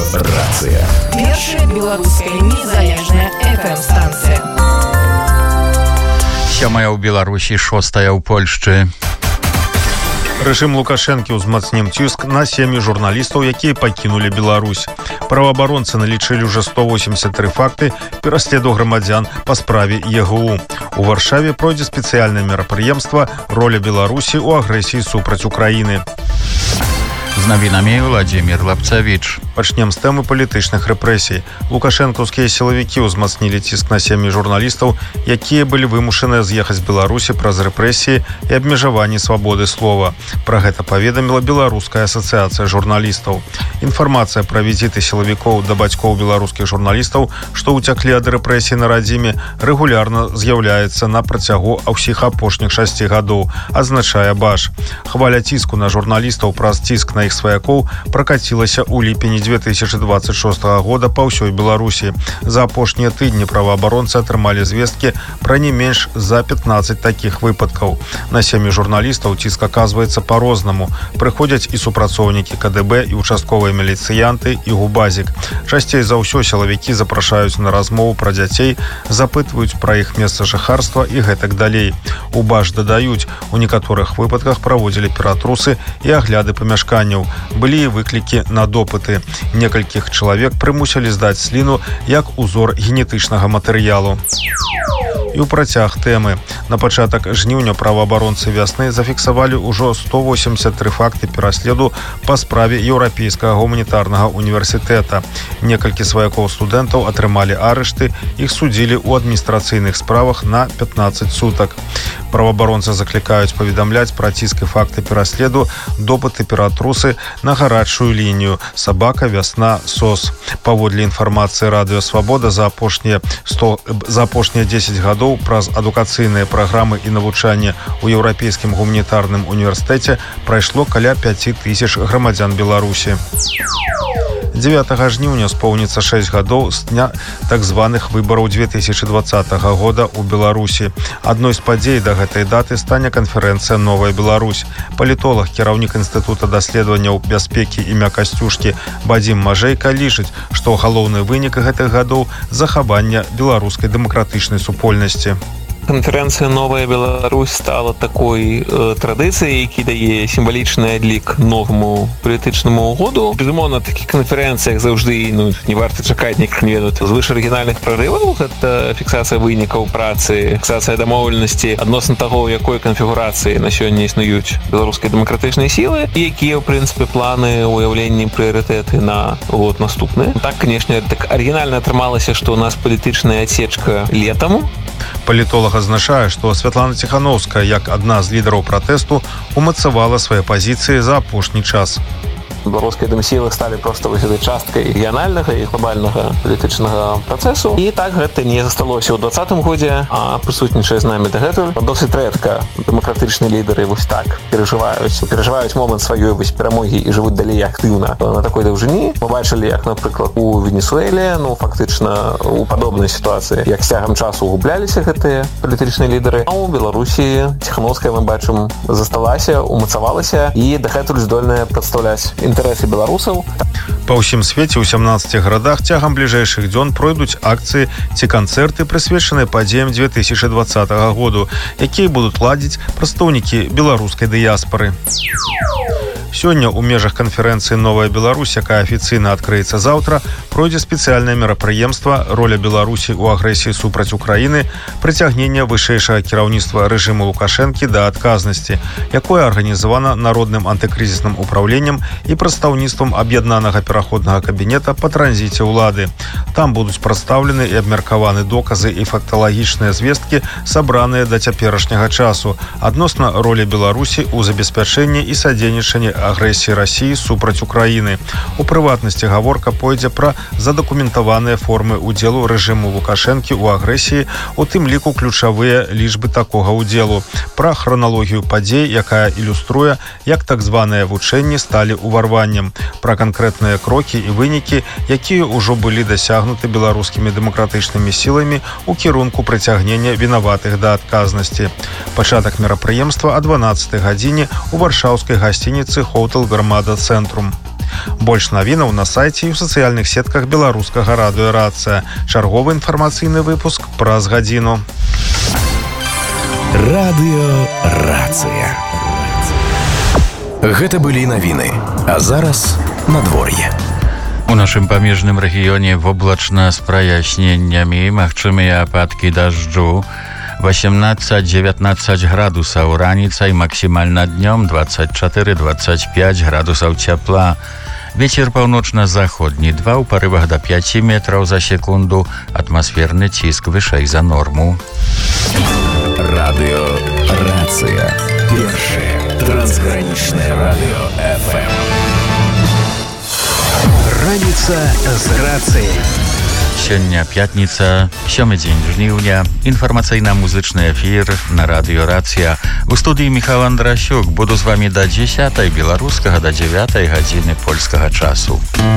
Рацыя. Першая беларуская незалежная FM-станцыя. 7 ў Беларусі, 6 ў Польшчы. Рэжым Лукашэнкі ўзмацніў ціск на сем'і журналістаў, якія пакінулі Беларусь. Праваабаронцы налічылі ўжо 183 факты пераследу грамадзян па справе ЕГУ. У Варшаве пройдзе спецыяльнае мерапрыемства «Роля Беларусі ў агрэсіі супраць Украіны». З навінамі Владзімір Лапцавіч. Пачнем з тэмы палітычных рэпрэсій. Лукашэнкаўскія сілавікі ўзмацнілі ціск на сем'і журналістаў, якія былі вымушаныя з'ехаць з Беларусі праз рэпрэсіі і абмежаванні свабоды слова. Пра гэта паведаміла Беларуская асацыяцыя журналістаў. Інфармацыя пра візіты сілавікоў да бацькоў беларускіх журналістаў, што ўцяклі ад рэпрэсій на радзіме, рэгулярна з'яўляецца на працягу ўсіх апошніх 6 гадоў, адзначае БАЖ. Хваля ціску на журналістаў праз ціск на іх сваякоў пракацілася ў ліпені 2026 года па ўсёй Беларусі. За апошнія тыдні праваабаронцы атрымалі звесткі пра не менш за 15 такіх выпадкаў. На сем'і журналістаў ціск аказваецца па-рознаму. Прыходзяць і супрацоўнікі КДБ, і участковыя міліцыянты, і губазік. Часцей за ўсё сілавікі запрашаюць на размову пра дзяцей, запытваюць пра іх месца жыхарства і гэтак далей. У БАЖ дадаюць, у некаторых выпадках праводзілі ператрусы і агляды памяшканняў. Былі і выклікі на допыты. Некалькіх чалавек прымусілі здаць сліну як узор генетычнага матэрыялу. І ў працяг тэмы. На пачатак жніўня праваабаронцы вясны зафіксавалі ўжо 183 факты пераследу па справе Еўрапейскага гуманітарнага універсітэта. Некалькі сваякоў студэнтаў атрымалі арышты, іх судзілі ў адміністрацыйных справах на 15 сутак. Праваабаронцы заклікаюць паведамляць пра ціск і факты пераследу, допыты, ператрусы на гарачую лінію «Сабака, вясна, СОС». Паводле інфармацыі Радыё Свабода за апошнія 10 гадоў праз адукацыйныя праграмы і навучанне ў Еўрапейскім гуманітарным універсітэце прайшло каля 5000 грамадзян Беларусі. 9 жніўня споўніцца 6 гадоў з дня так званых выбараў 2020 года ў Беларусі. Адной з падзей да гэтай даты стане канферэнцыя «Новая Беларусь». Палітолог, кіраўнік Інстытута даследаванняў бяспекі імя Касцюшкі Бадзім Мажэйка лічыць, што галоўны вынік гэтых гадоў – захаванне беларускай дэмакратычнай супольнасці. Канферэнцыя «Новая Беларусь» стала такой традыцыяй, які дае сімвалічны адлік новаму палітычнаму году. Безумоўна, на такіх канферэнцыях заўжды не варта чакаць нейкіх звыш арыгінальных прарываў. Гэта фіксацыя вынікаў працы, фіксацыя дамоўленасці адносна таго, якой канфігурацыі на сёння існуюць беларускія дэмакратычныя сілы, якія, ў прынцыпе, планы ўяўлення прыярытэты на год наступны. Так, канешне, так арыгінальна атрымалася, што у нас палітычная адсечка летам. Палітолог азначае, што Святлана Ціханаўская, як адна з лідараў пратэсту, умацавала свае пазіцыі за апошні час. Беларускія дэмсілы сталі проста этой часткай рэгіянальнага і глобальнага палітычнага працэсу. І так гэта не засталося ў 2020 годзе, а прысутнічае з намі дагэтуль. Досыць рэдка дэмакратычныя лідары вось так перажываюць момант сваёй перамогі і жывуць далей актыўна на такой даўжыні. Мы бачылі, як, напрыклад, у Венесуэле, фактычна у падобнай сітуацыі, як з цягам часу губляліся гэтыя палітычныя лідары. А ў Беларусі Ціханаўская, мы бачым, засталася, умацавалася і дагэтуль здольная прадстаўляць інтарэсы беларусаў. Па ўсім свеце ў 17 гарадах цягам бліжэйшых дзён пройдуць акцыі ці канцэрты, прысвечаныя падзеям 2020 году, якія будуць ладзіць прадстаўнікі беларускай дыяспары. Сёння ў межах канферэнцыі «Новая Беларусь», якая афіцыйна адкрыецца заўтра, пройдзе спецыяльнае мерапрыемства «Роля Беларусі ў агрэсіі супраць Украіны», прыцягнення вышэйшага кіраўніцтва рэжыму Лукашэнкі да адказнасці, якое арганізавана Народным антыкрызісным управленнем і прадстаўніцтвам аб'яднанага пераходнага кабінета па транзіце ўлады. Там будуць прадстаўлены і абмеркаваны доказы і факталагічныя звесткі, сабраныя да цяперашняга часу, адносна ролі Беларусі ў забеспячэнні і садзейнічанні агрэсіі Расіі супраць Украіны. У прыватнасці гаворка пойдзе пра задакументаваныя формы ўдзелу рэжыму Лукашэнкі ў агрэсіі, у тым ліку ключавыя лічбы такога ўдзелу, пра храналогію падзей, якая ілюструе, як так званыя вучэнні сталі ўварваннем, пра канкрэтныя крокі і вынікі, якія ўжо былі дасягнуты беларускімі дэмакратычнымі сіламі ў кірунку прыцягнення вінаватых да адказнасці. Пачатак мерапрыемства о 12 гадзіне ў варшаўскай гасцініцы «Хотел Громада Центрум». Больш навінаў на сайце і ў сацыяльных сетках беларускага радыё «Рацыя». Чарговы інфармацыйны выпуск праз гадзіну. Радыё «Рацыя». Гэта былі навіны, а зараз надвор'е. У нашым памежным рэгіёне воблачна з праясненнямі, магчымыя ападкі дажджу. 18-19 градусаў раніцай, максімальна днём 24-25 градусаў цяпла. Вецер паўночна-заходні 2 ў парывах да 5 метраў за секунду, атмасферны ціск вышэй за норму. Радыё «Рацыя». Першае трансгранічнае радыё FM. Раніца з рацыяй. Сёння пятніца, 7 дзень жніўня, інфармацыйна-музычны эфір на радыё «Рацыя». У студыі Міхал Андрасюк. Буду з вамі да 10 беларускага, да 9 гадзіны польскага часу.